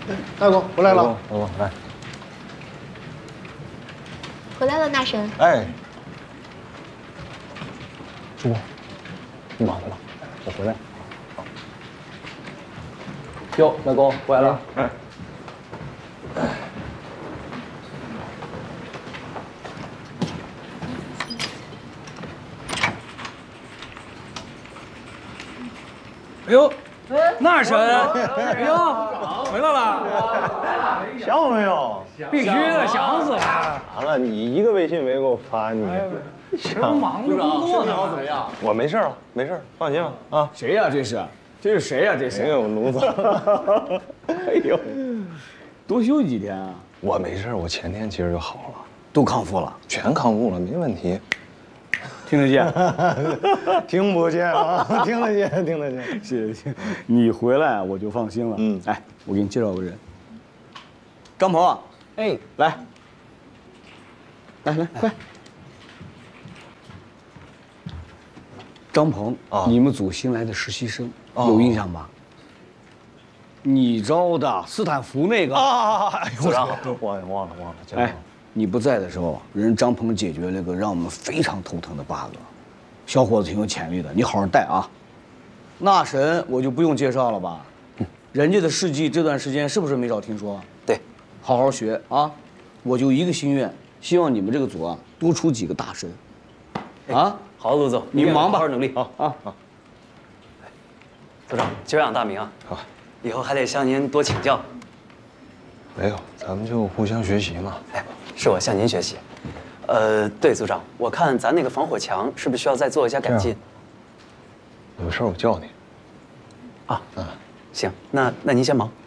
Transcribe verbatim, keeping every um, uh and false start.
大公回来了。 大公来。 回来了，大神。 哎，主播，你忙去吧，我回来。哟，大公回来了。哎。 哎呦，那神，哎呦，回来了， 想没有？ 必须的，想死了。 完了，你一个微信没给我发，你想忙着工作呢， 怎么样？ 我没事了，没事，放心吧。啊， 谁呀？这是，这是谁呀？这是没有奴子。哎呦， 多休息几天啊？ 我没事，我前天其实就好了， 都康复了， 全康复了，没问题。 听得见？ 听不见啊，听得见，听得见。 谢谢，你回来我就放心了。嗯，哎，我给你介绍个人，张鹏，哎，来，来来，快。张鹏，你们组新来的实习生，有印象吧？你招的斯坦福那个啊！组长，忘忘了忘了。 哎。你不在的时候，人张鹏解决了个让我们非常头疼的 bug， 小伙子挺有潜力的，你好好带啊。那神我就不用介绍了吧，人家的事迹这段时间是不是没少听说？ 对， 好好学啊。我就一个心愿，希望你们这个组啊多出几个大神。啊， 好，卢总， 你忙吧， 好好努力。 好啊好。 组长，久仰大名啊！ 好， 以后还得向您多请教。 没有，咱们就互相学习嘛。 哎。是我向您学习，呃，对，组长，我看咱那个防火墙是不是需要再做一下改进？ 有事我叫你。 啊，嗯，行，那那您先忙。